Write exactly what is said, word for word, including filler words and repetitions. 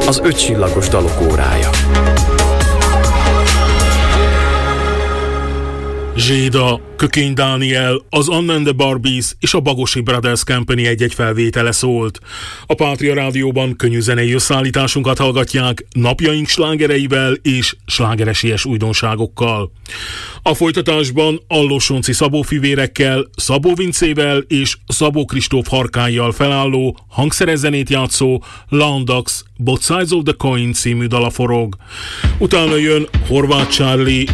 az ötcsillagos dalok órája. Zséda, Kökény Dániel, az Anna and the Barbies és a Bagosi Brothers Company egy-egy felvétele szólt. A Pátria Rádióban könnyű zenei összeállításunkat hallgatják napjaink slágereivel és slágeresies újdonságokkal. A folytatásban Allós-Sonci Szabó fivérekkel, Szabó Vincével és Szabó Kristóf Harkánnyal felálló, hangszeres zenét játszó Landax Both Sides of the Coin című dala forog. Utána jön Horváth Charlie,